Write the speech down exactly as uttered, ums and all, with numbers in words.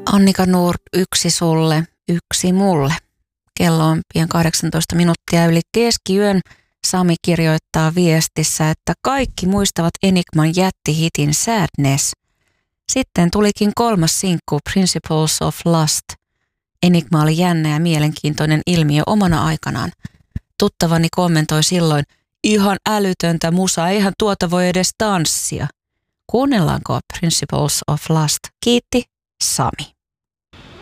Annika Nord, yksi sulle, yksi mulle. Kello on pian kahdeksantoista minuuttia yli keskiyön. Sami kirjoittaa viestissä, että kaikki muistavat Enigman jättihitin Sadness. Sitten tulikin kolmas sinkku Principles of Lust. Enigma oli jännä ja mielenkiintoinen ilmiö omana aikanaan. Tuttavani kommentoi silloin, ihan älytöntä musaa, eihän tuota voi edes tanssia. Kuunnellaanko Principles of Lust? Kiitti, Sami.